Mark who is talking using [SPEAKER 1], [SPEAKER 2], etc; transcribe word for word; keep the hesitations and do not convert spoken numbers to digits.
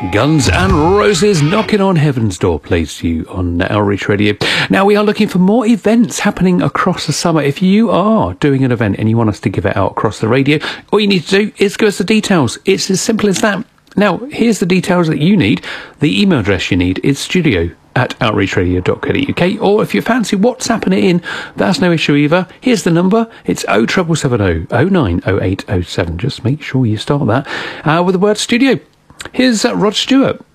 [SPEAKER 1] Guns and Roses, Knocking on Heaven's Door, plays to you on Outreach Radio. Now, we are looking for more events happening across the summer. If you are doing an event and you want us to give it out across the radio, all you need to do is give us the details. It's as simple as that. Now, here's the details that you need. The email address you need is studio at outreach radio dot co dot uk, or if you fancy WhatsApping it in, that's no issue either. Here's the number. It's oh seven seven seven oh, oh nine oh eight oh seven. Just make sure you start that uh, with the word studio. Here's uh, Rod Stewart.